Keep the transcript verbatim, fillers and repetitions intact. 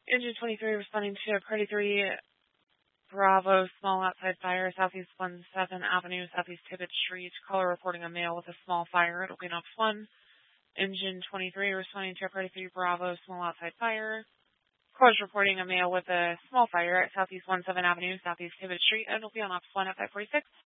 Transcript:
Engine twenty-three responding to Party three, Bravo, small outside fire, Southeast one seventh Avenue, Southeast Tibbet Street. Caller reporting a male with a small fire. It'll be an ops one. Engine twenty-three responding to Party three, Bravo, small outside fire. Caller's reporting a male with a small fire at Southeast one seventh Avenue, Southeast Tibbet Street. It'll be on ops one at five forty-six.